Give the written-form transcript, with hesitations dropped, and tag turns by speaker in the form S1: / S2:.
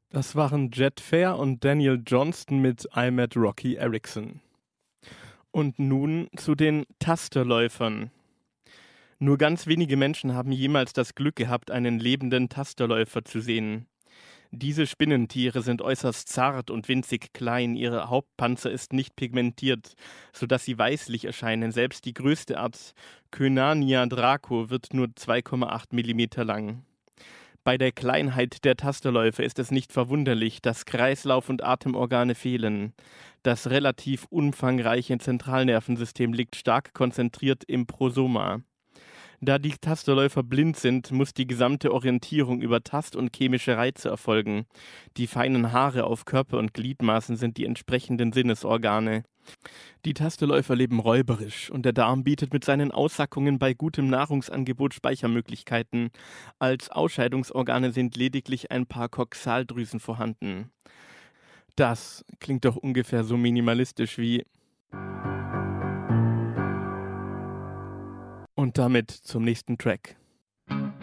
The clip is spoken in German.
S1: Das waren Jet Fair und Daniel Johnston mit I Met Rocky Erickson. Und nun zu den Tasterläufern. Nur ganz wenige Menschen haben jemals das Glück gehabt, einen lebenden Tasterläufer zu sehen. Diese Spinnentiere sind äußerst zart und winzig klein, ihr Hauptpanzer ist nicht pigmentiert, sodass sie weißlich erscheinen. Selbst die größte Art, Koenania draco, wird nur 2,8 Millimeter lang. Bei der Kleinheit der Tasterläufer ist es nicht verwunderlich, dass Kreislauf- und Atemorgane fehlen. Das relativ umfangreiche Zentralnervensystem liegt stark konzentriert im Prosoma. Da die Tasterläufer blind sind, muss die gesamte Orientierung über Tast- und chemische Reize erfolgen. Die feinen Haare auf Körper und Gliedmaßen sind die entsprechenden Sinnesorgane. Die Tasterläufer leben räuberisch und der Darm bietet mit seinen Aussackungen bei gutem Nahrungsangebot Speichermöglichkeiten. Als Ausscheidungsorgane sind lediglich ein paar Coxaldrüsen vorhanden. Das klingt doch ungefähr so minimalistisch wie... Und damit zum nächsten Track.